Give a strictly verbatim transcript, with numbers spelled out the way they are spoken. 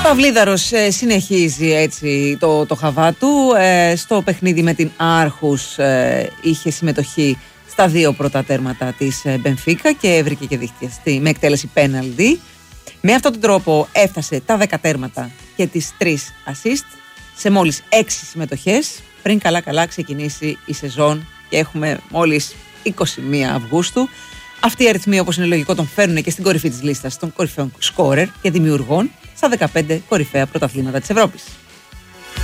Παυλίδαρος ε, συνεχίζει έτσι το, το χαβά του. Ε, στο παιχνίδι με την Άρχους ε, είχε συμμετοχή στα δύο πρώτα τέρματα της Μπενφίκα και βρήκε και δίχτυα με εκτέλεση πέναλτι. Με αυτόν τον τρόπο έφτασε τα δέκα τέρματα και τις τρεις assist σε μόλις έξι συμμετοχές πριν καλά καλά ξεκινήσει η σεζόν και έχουμε μόλις είκοσι μία Αυγούστου. Αυτοί οι αριθμοί, όπως είναι λογικό, τον φέρνουν και στην κορυφή της λίστας των κορυφαίων σκόρερ και δημιουργών στα δεκαπέντε κορυφαία πρωταθλήματα της Ευρώπης.